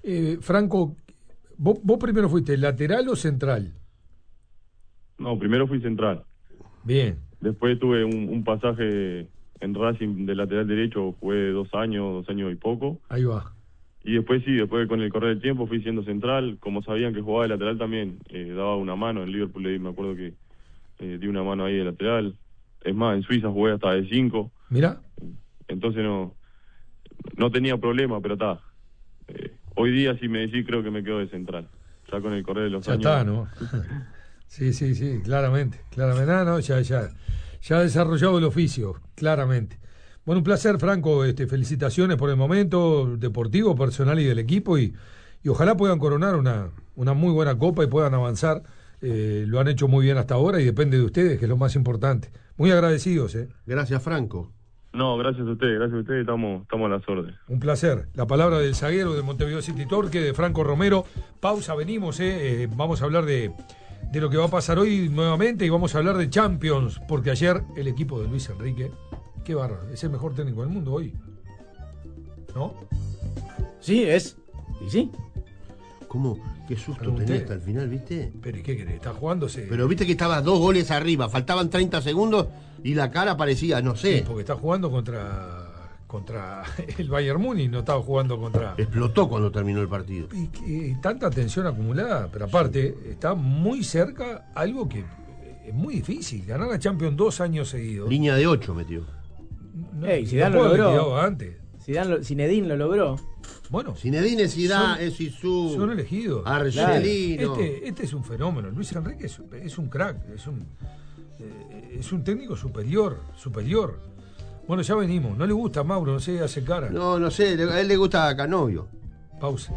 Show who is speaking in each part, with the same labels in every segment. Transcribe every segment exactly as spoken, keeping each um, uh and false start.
Speaker 1: Eh, Franco, ¿vos, ¿vos primero fuiste lateral o central?
Speaker 2: No, primero fui central.
Speaker 1: Bien.
Speaker 2: Después tuve un, un pasaje en Racing de lateral derecho, jugué dos años, dos años y poco.
Speaker 1: Ahí va.
Speaker 2: Y después sí, después con el correr del tiempo fui siendo central. Como sabían que jugaba de lateral también, eh, daba una mano. En Liverpool le- me acuerdo que eh, di una mano ahí de lateral. Es más, en Suiza jugué hasta de cinco.
Speaker 1: Mirá.
Speaker 2: Entonces no, no tenía problema, pero está. Eh, hoy día, si me decís, creo que me quedo de central. Ya con el correr de los
Speaker 1: Ya
Speaker 2: años.
Speaker 1: está, ¿no? Sí, sí, sí, claramente. Claramente. Ah, no, ya, ya. Ya ha desarrollado el oficio, claramente. Bueno, un placer, Franco. Este, felicitaciones por el momento deportivo, personal y del equipo. Y, y ojalá puedan coronar una, una muy buena copa y puedan avanzar. Eh, lo han hecho muy bien hasta ahora y depende de ustedes, que es lo más importante. Muy agradecidos, ¿eh?
Speaker 3: Gracias, Franco.
Speaker 2: No, gracias a ustedes, gracias a ustedes, estamos, estamos a las órdenes.
Speaker 1: Un placer. La palabra del zaguero de Montevideo City Torque, de Franco Romero. Pausa, venimos, ¿eh? Eh, vamos a hablar de, de lo que va a pasar hoy nuevamente y vamos a hablar de Champions, porque ayer el equipo de Luis Enrique, qué bárbaro, es el mejor técnico del mundo hoy. ¿No?
Speaker 4: Sí, es. Y sí.
Speaker 3: ¿Cómo? Qué susto
Speaker 1: Pregunté.
Speaker 3: tenés hasta el final, ¿viste?
Speaker 1: Pero ¿y qué querés? ¿Está jugándose?
Speaker 3: Pero viste que estaba dos goles arriba, faltaban treinta segundos y la cara parecía, no
Speaker 1: Sí,
Speaker 3: sé.
Speaker 1: porque está jugando contra contra el Bayern Múnich, no estaba jugando contra...
Speaker 3: Explotó cuando terminó el partido.
Speaker 1: Y, y tanta tensión acumulada, pero aparte está muy cerca algo que es muy difícil, ganar la Champions dos años seguidos.
Speaker 3: Línea de ocho metió.
Speaker 1: No,
Speaker 4: Ey, Zidane
Speaker 1: no
Speaker 4: lo
Speaker 1: puedo haber
Speaker 4: logró.
Speaker 1: tirado antes.
Speaker 4: Zidane lo- Zinedine lo logró.
Speaker 1: Bueno,
Speaker 3: Zinedine Zidane,
Speaker 1: Son-
Speaker 3: es Zizou,
Speaker 1: son elegidos.
Speaker 3: Argelino.
Speaker 1: Este, este es un fenómeno. Luis Enrique es, es un crack, es un eh, es un técnico superior, superior. Bueno, ya venimos. No le gusta a Mauro, no sé, hace cara.
Speaker 3: No, no sé, le- a él le gusta a Canovio.
Speaker 1: Pausa.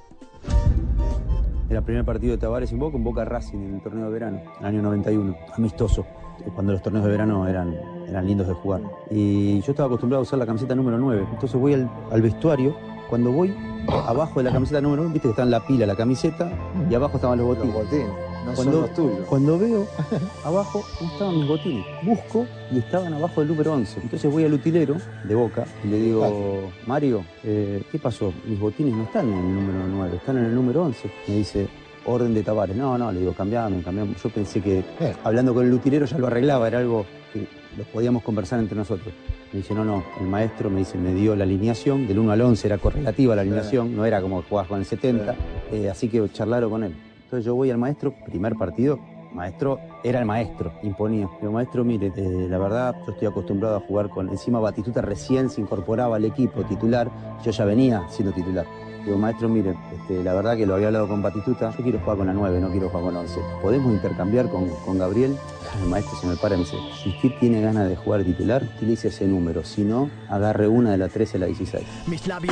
Speaker 5: Era el primer partido de Tavares en Boca, en Boca Racing en el torneo de verano, en el año noventa y uno, amistoso, cuando los torneos de verano eran, eran lindos de jugar. Y yo estaba acostumbrado a usar la camiseta número nueve, entonces voy al, al vestuario, cuando voy abajo de la camiseta número nueve, viste que está en la pila la camiseta y abajo estaban los botines.
Speaker 6: Los botines, no
Speaker 5: Cuando,
Speaker 6: son los tuyos.
Speaker 5: cuando veo abajo, no estaban mis botines. Busco y estaban abajo del número once. Entonces voy al utilero de Boca y le digo, Mario, eh, ¿qué pasó? Mis botines no están en el número nueve, están en el número once. Me dice, orden de Tavares. No, no, le digo, cambiame, cambiame. Yo pensé que
Speaker 6: Eh.
Speaker 5: hablando con el utilero ya lo arreglaba, era algo que lo podíamos conversar entre nosotros. Me dice, no, no, el maestro me dice, me dio la alineación, del uno al once era correlativa la alineación, no era como que jugabas con el setenta, eh, así que charlaron con él. Entonces yo voy al maestro, primer partido, maestro, era el maestro, imponía. Digo, maestro, mire, eh, la verdad, yo estoy acostumbrado a jugar con, encima Batistuta recién se incorporaba al equipo titular, yo ya venía siendo titular. Digo, maestro, mire, este, la verdad que lo había hablado con Batistuta, yo quiero jugar con la nueve, no quiero jugar con la once. ¿Podemos intercambiar con, con Gabriel? El maestro se me para y me dice, si usted tiene ganas de jugar titular, utilice ese número, si no, agarre una de la trece a la dieciséis.